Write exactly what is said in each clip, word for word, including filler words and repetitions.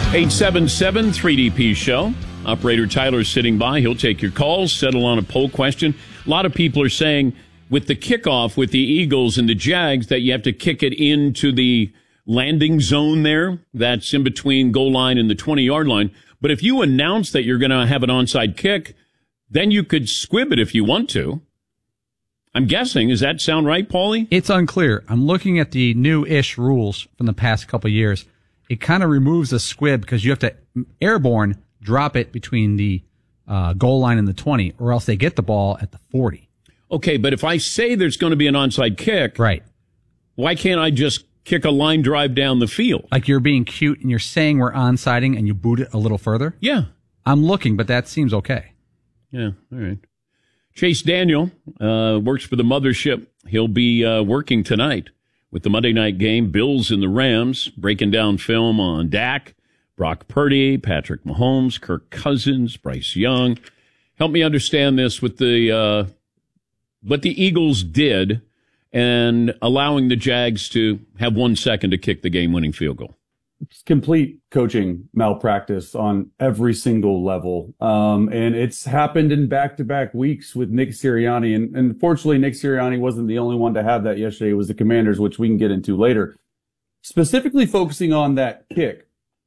eight seven seven, three D P show. Operator Tyler's sitting by. He'll take your calls, settle on a poll question. A lot of people are saying with the kickoff with the Eagles and the Jags that you have to kick it into the landing zone there. That's in between goal line and the twenty-yard line. But if you announce that you're going to have an onside kick, then you could squib it if you want to. I'm guessing. Does that sound right, Paulie? It's unclear. I'm looking at the new-ish rules from the past couple of years. It kind of removes the squib because you have to airborne drop it between the uh, goal line and the twenty, or else they get the ball at the forty. Okay, but if I say there's going to be an onside kick, right? Why can't I just kick a line drive down the field? Like you're being cute and you're saying we're onsiding and you boot it a little further? Yeah. I'm looking, but that seems okay. Yeah, all right. Chase Daniel uh, works for the mothership. He'll be uh, working tonight with the Monday night game, Bills and the Rams, breaking down film on Dak, Brock Purdy, Patrick Mahomes, Kirk Cousins, Bryce Young. Help me understand this with the uh, what the Eagles did and allowing the Jags to have one second to kick the game-winning field goal. It's complete coaching malpractice on every single level. Um, and it's happened in back-to-back weeks with Nick Sirianni. And, and fortunately, Nick Sirianni wasn't the only one to have that yesterday. It was the Commanders, which we can get into later. Specifically focusing on that kick.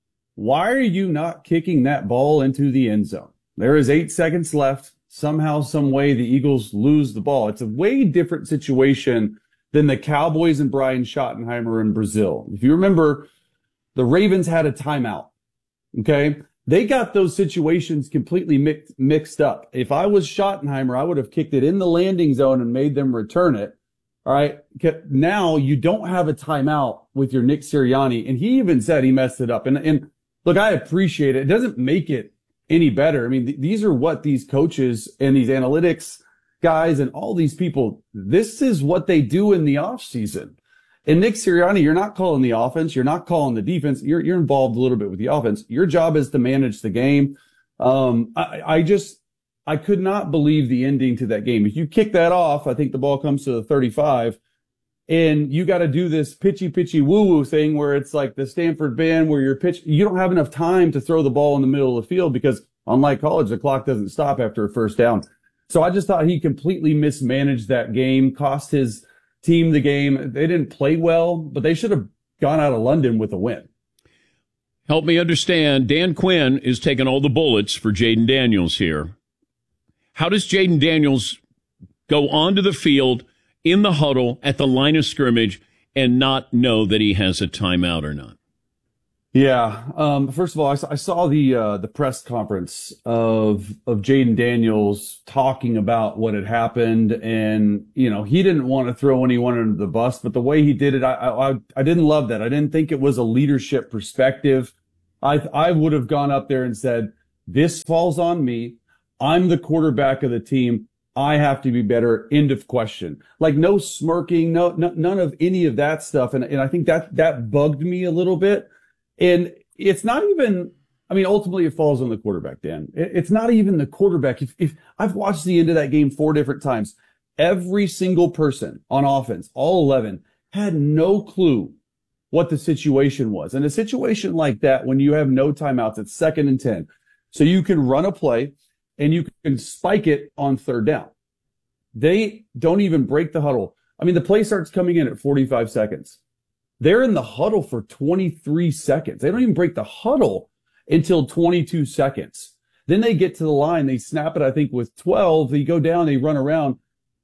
Why are you not kicking that ball into the end zone? There is eight seconds left. Somehow, some way, the Eagles lose the ball. It's a way different situation than the Cowboys and Brian Schottenheimer in Brazil. If you remember, the Ravens had a timeout. Okay? They got those situations completely mixed, mixed up. If I was Schottenheimer, I would have kicked it in the landing zone and made them return it. All right. Now you don't have a timeout with your Nick Sirianni. And he even said he messed it up. And, and look, I appreciate it. It doesn't make it any better. I mean, th- these are what these coaches and these analytics guys and all these people, this is what they do in the off season. And Nick Sirianni, you're not calling the offense. You're not calling the defense. You're, you're involved a little bit with the offense. Your job is to manage the game. Um, I, I just, I could not believe the ending to that game. If you kick that off, I think the ball comes to the thirty-five and you got to do this pitchy, pitchy woo woo thing where it's like the Stanford band where you're pitch. You don't have enough time to throw the ball in the middle of the field because unlike college, the clock doesn't stop after a first down. So I just thought he completely mismanaged that game, cost his team the game. They didn't play well, but they should have gone out of London with a win. Help me understand. Dan Quinn is taking all the bullets for Jayden Daniels here. How does Jayden Daniels go onto the field in the huddle at the line of scrimmage and not know that he has a timeout or not? Yeah. Um, first of all, I saw, I saw the, uh, the press conference of, of Jayden Daniels talking about what had happened. And, you know, he didn't want to throw anyone under the bus, but the way he did it, I, I, I didn't love that. I didn't think it was a leadership perspective. I, I would have gone up there and said, this falls on me. I'm the quarterback of the team. I have to be better. End of question. Like no smirking, no, no none of any of that stuff. And, and I think that, that bugged me a little bit. And it's not even, I mean, ultimately it falls on the quarterback, Dan. It's not even the quarterback. If, if I've watched the end of that game four different times, every single person on offense, all eleven, had no clue what the situation was. And a situation like that, when you have no timeouts, it's second and ten. So you can run a play and you can spike it on third down. They don't even break the huddle. I mean, the play starts coming in at forty-five seconds. They're in the huddle for twenty-three seconds. They don't even break the huddle until twenty-two seconds. Then they get to the line. They snap it, I think, with twelve. They go down. They run around.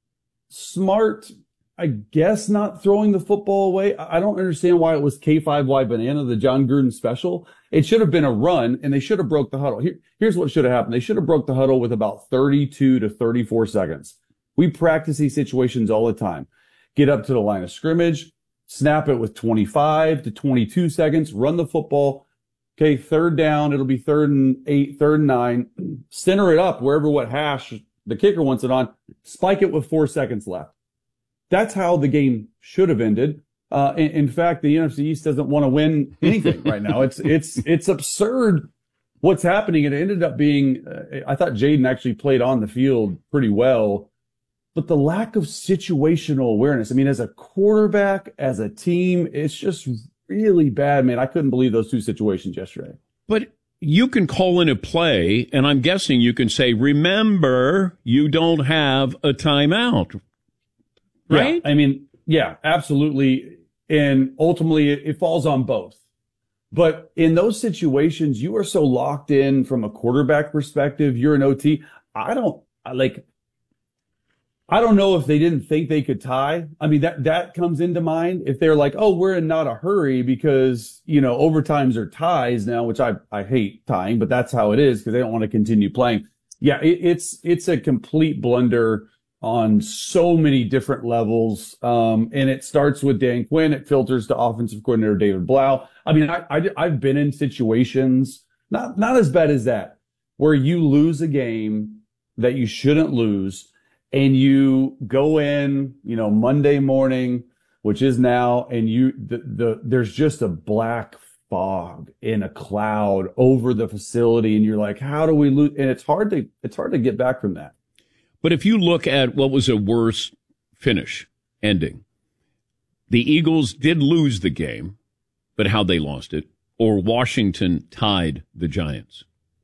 Smart, I guess, not throwing the football away. I don't understand why it was K five Y banana, the John Gruden special. It should have been a run, and they should have broke the huddle. Here, here's what should have happened. They should have broke the huddle with about thirty-two to thirty-four seconds. We practice these situations all the time. Get up to the line of scrimmage, snap it with twenty-five to twenty-two seconds, run the football. Okay, third down, it'll be third and eight, third and nine. Center it up wherever what hash the kicker wants it on. Spike it with four seconds left. That's how the game should have ended. Uh, in, in fact, the N F C East doesn't want to win anything right now. It's, it's, it's absurd what's happening. And it ended up being, uh, I thought Jayden actually played on the field pretty well. But the lack of situational awareness, I mean, as a quarterback, as a team, it's just really bad, man. I couldn't believe those two situations yesterday. But you can call in a play, and I'm guessing you can say, remember, you don't have a timeout. Right? Yeah, I mean, yeah, absolutely. And ultimately, it, it falls on both. But in those situations, you are so locked in from a quarterback perspective. You're an O T. I don't I like. I don't know if they didn't think they could tie. I mean, that that comes into mind. If they're like, oh, we're in not a hurry because, you know, overtimes are ties now, which I I hate tying, but that's how it is because they don't want to continue playing. Yeah, it, it's it's a complete blunder on so many different levels. Um, and it starts with Dan Quinn. It filters to offensive coordinator David Blau. I mean, I, I, I've been in situations, not, not as bad as that, where you lose a game that you shouldn't lose and you go in, you know, Monday morning, which is now, and you, the, the, there's just a black fog in a cloud over the facility. And you're like, how do we lose? And it's hard to, it's hard to get back from that. But if you look at what was a worse finish ending, the Eagles did lose the game, but how they lost it, or Washington tied the Giants.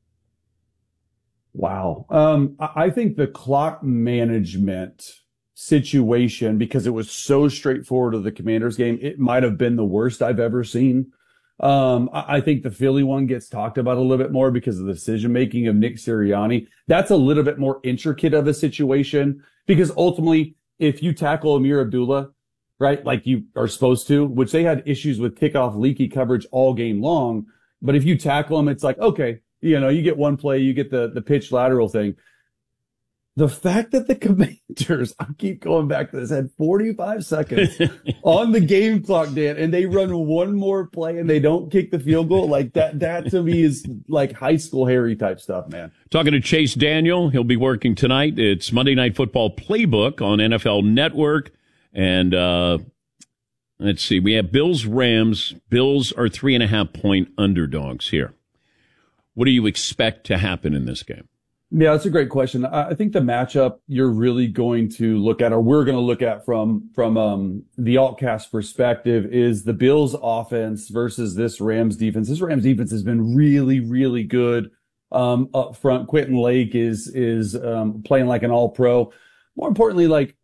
Wow. Um, I think the clock management situation, because it was so straightforward of the Commanders game, it might have been the worst I've ever seen. Um, I think the Philly one gets talked about a little bit more because of the decision making of Nick Sirianni. That's a little bit more intricate of a situation because ultimately, if you tackle Amir Abdullah, right, like you are supposed to, which they had issues with kickoff leaky coverage all game long. But if you tackle him, it's like, okay, you know, you get one play, you get the, the pitch lateral thing. The fact that the Commanders, I keep going back to this, had forty-five seconds on the game clock, Dan, and they run one more play and they don't kick the field goal, like that, that to me is like high school Harry type stuff, man. Talking to Chase Daniel. He'll be working tonight. It's Monday Night Football Playbook on N F L Network. And uh, let's see, we have Bills Rams. Bills are three and a half point underdogs here. What do you expect to happen in this game? Yeah, that's a great question. I think the matchup you're really going to look at, or we're going to look at from from um, the Altcast perspective, is the Bills offense versus this Rams defense. This Rams defense has been really, really good um, up front. Quentin Lake is is um, playing like an All-Pro. More importantly, like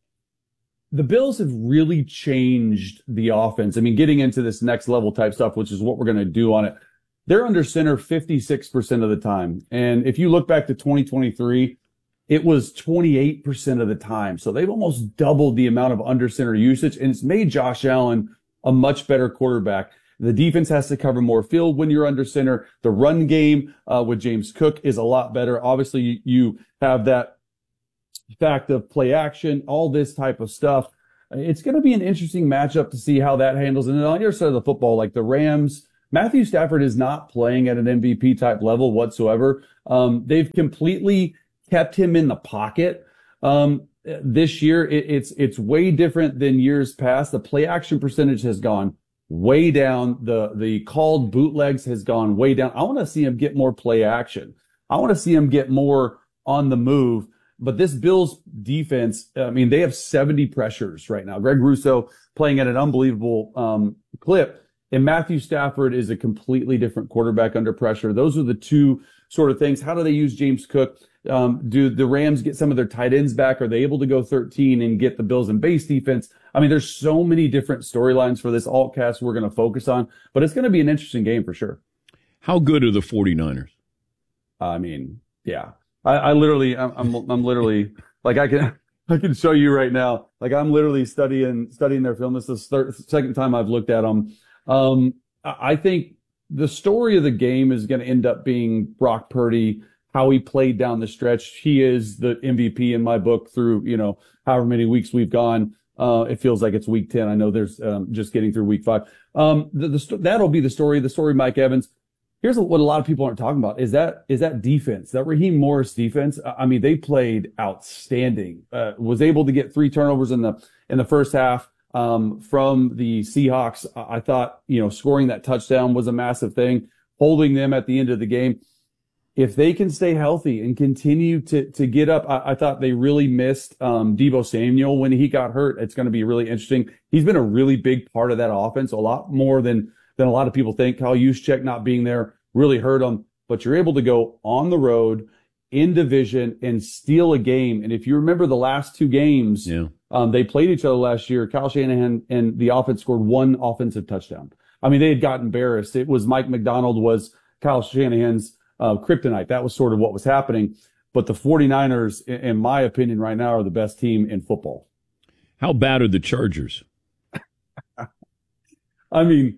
the Bills have really changed the offense. I mean, getting into this next level type stuff, which is what we're going to do on it. They're under center fifty-six percent of the time. And if you look back to twenty twenty-three, it was twenty-eight percent of the time. So they've almost doubled the amount of under center usage, and it's made Josh Allen a much better quarterback. The defense has to cover more field when you're under center. The run game uh, with James Cook is a lot better. Obviously, you, you have that fact of play action, all this type of stuff. It's going to be an interesting matchup to see how that handles. And then on the other side of the football, like the Rams, Matthew Stafford is not playing at an M V P type level whatsoever. Um, they've completely kept him in the pocket. Um, this year, it, it's, it's way different than years past. The play action percentage has gone way down. The, the called bootlegs has gone way down. I want to see him get more play action. I want to see him get more on the move. But this Bills defense, I mean, they have seventy pressures right now. Greg Rousseau playing at an unbelievable um, clip. And Matthew Stafford is a completely different quarterback under pressure. Those are the two sort of things. How do they use James Cook? Um, do the Rams get some of their tight ends back? Are they able to go thirteen and get the Bills in base defense? I mean, there's so many different storylines for this Altcast we're going to focus on, but it's going to be an interesting game for sure. How good are the 49ers? I mean, yeah, I, I literally, I'm, I'm, I'm literally like, I can, I can show you right now. Like I'm literally studying, studying their film. This is the third, second time I've looked at them. Um, I think the story of the game is going to end up being Brock Purdy, how he played down the stretch. He is the M V P in my book through, you know, however many weeks we've gone. Uh, it feels like it's week ten. I know there's, um, just getting through week five. Um, the, the, that'll be the story, the story of Mike Evans. Here's what a lot of people aren't talking about is that, is that defense, that Raheem Morris defense. I mean, they played outstanding, uh, was able to get three turnovers in the, in the first half. Um, from the Seahawks. I thought, you know, scoring that touchdown was a massive thing, holding them at the end of the game. If they can stay healthy and continue to, to get up, I, I thought they really missed, um, Deebo Samuel when he got hurt. It's going to be really interesting. He's been a really big part of that offense, a lot more than, than a lot of people think. Kyle Juszczyk not being there really hurt them. But you're able to go on the road in division and steal a game. And if you remember the last two games, yeah. um, they played each other last year. Kyle Shanahan and the offense scored one offensive touchdown. I mean, they had got embarrassed. It was Mike McDonald was Kyle Shanahan's uh, kryptonite. That was sort of what was happening. But the 49ers, in my opinion, right now are the best team in football. How bad are the Chargers? I mean,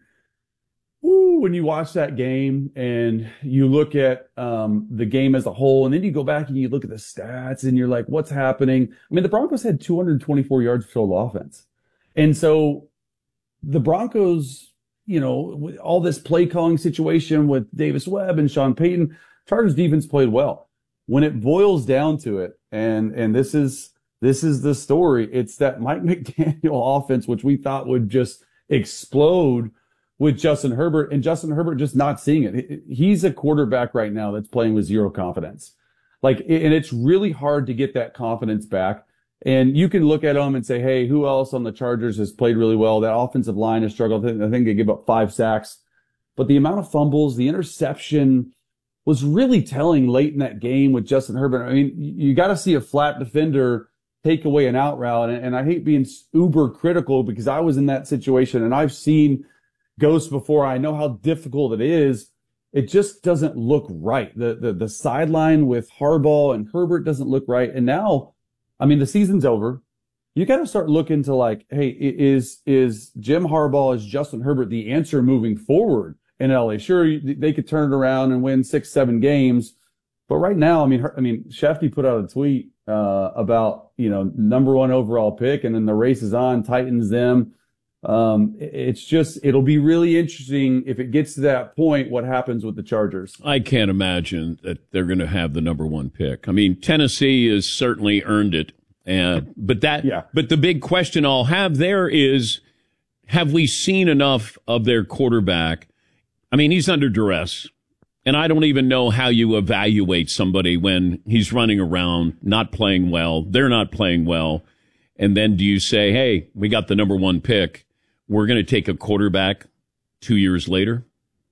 ooh, when you watch that game and you look at um, the game as a whole, and then you go back and you look at the stats and you're like, what's happening? I mean, the Broncos had two hundred twenty-four yards of total offense. And so the Broncos, you know, with all this play calling situation with Davis Webb and Sean Payton, Chargers defense played well. When it boils down to it, and and this is this is the story, it's that Mike McDaniel offense, which we thought would just explode with Justin Herbert, and Justin Herbert just not seeing it. He's a quarterback right now that's playing with zero confidence. Like, and it's really hard to get that confidence back. And you can look at them and say, hey, who else on the Chargers has played really well? That offensive line has struggled. I think they give up five sacks. But the amount of fumbles, the interception was really telling late in that game with Justin Herbert. I mean, you got to see a flat defender take away an out route. And, and I hate being uber critical because I was in that situation and I've seen ghosts before. I know how difficult it is. It just doesn't look right. The, the, the sideline with Harbaugh and Herbert doesn't look right. And now, I mean, the season's over. You got to start looking to like, hey, is, is Jim Harbaugh, is Justin Herbert the answer moving forward in L A? Sure, they could turn it around and win six, seven games. But right now, I mean, I mean, Shefty put out a tweet, uh, about, you know, number one overall pick, and then the race is on, Titans them. Um, it's just, it'll be really interesting if it gets to that point, what happens with the Chargers. I can't imagine that they're going to have the number one pick. I mean, Tennessee has certainly earned it. And, but that, yeah. but the big question I'll have there is, have we seen enough of their quarterback? I mean, he's under duress, and I don't even know how you evaluate somebody when he's running around, not playing well, they're not playing well, and then do you say, hey, we got the number one pick, we're going to take a quarterback two years later?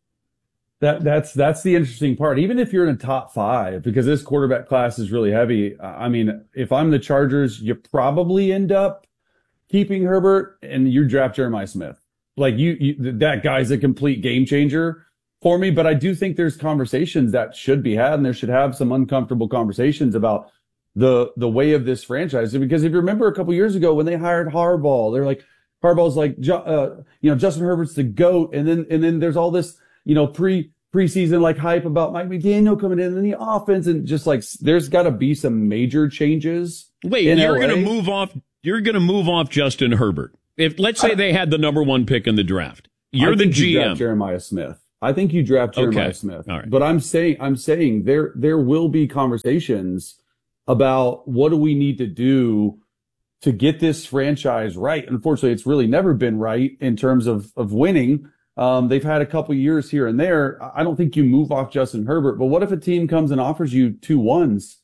That that's that's the interesting part. Even if you're in a top five, because this quarterback class is really heavy. I mean, if I'm the Chargers, you probably end up keeping Herbert and you draft Jeremiah Smith. Like you, you, that guy's a complete game changer for me. But I do think there's conversations that should be had, and there should have some uncomfortable conversations about the the way of this franchise. Because if you remember a couple years ago when they hired Harbaugh, they're like Harbaugh's like, uh, you know, Justin Herbert's the GOAT, and then and then there's all this, you know, pre preseason like hype about Mike McDaniel coming in in the offense, and just like there's got to be some major changes. Wait, you're going to move off. You're going to move off Justin Herbert. If let's say I, they had the number one pick in the draft, you're I the think G M. You draft Jeremiah Smith. I think you draft Jeremiah okay. Smith. All right. But I'm saying I'm saying there there will be conversations about what do we need to do to get this franchise right. Unfortunately, it's really never been right in terms of of winning. Um, they've had a couple years here and there. I don't think you move off Justin Herbert, but what if a team comes and offers you two ones?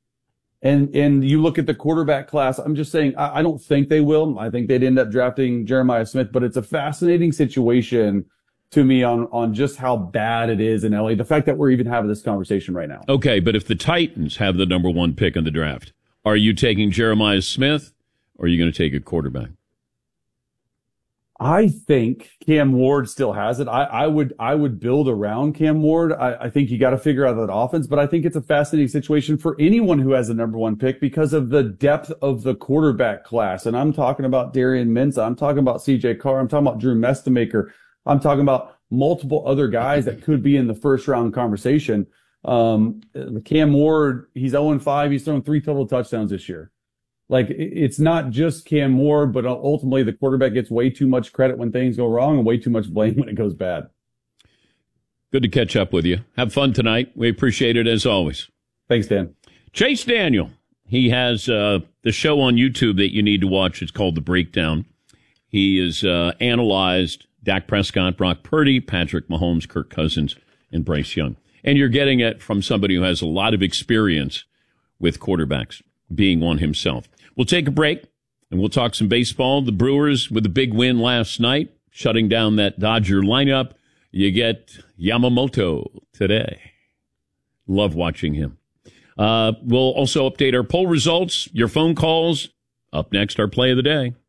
And and you look at the quarterback class. I'm just saying, I, I don't think they will. I think they'd end up drafting Jeremiah Smith, but it's a fascinating situation to me on, on just how bad it is in L A. The fact that we're even having this conversation right now. Okay, but if the Titans have the number one pick in the draft, are you taking Jeremiah Smith or are you going to take a quarterback? I think Cam Ward still has it. I, I would I would build around Cam Ward. I, I think you got to figure out that offense, but I think it's a fascinating situation for anyone who has a number one pick because of the depth of the quarterback class. And I'm talking about Darian Mensah. I'm talking about C J Carr. I'm talking about Drew Mestemaker. I'm talking about multiple other guys that could be in the first round conversation. Um, Cam Ward, he's oh and five. He's thrown three total touchdowns this year. Like, it's not just Cam Ward, but ultimately the quarterback gets way too much credit when things go wrong and way too much blame when it goes bad. Good to catch up with you. Have fun tonight. We appreciate it as always. Thanks, Dan. Chase Daniel. He has uh, the show on YouTube that you need to watch. It's called The Breakdown. He has uh, analyzed Dak Prescott, Brock Purdy, Patrick Mahomes, Kirk Cousins, and Bryce Young. And you're getting it from somebody who has a lot of experience with quarterbacks, being one himself. We'll take a break, and we'll talk some baseball. The Brewers with a big win last night, shutting down that Dodger lineup. You get Yamamoto today. Love watching him. Uh, we'll also update our poll results, your phone calls. Up next, our play of the day.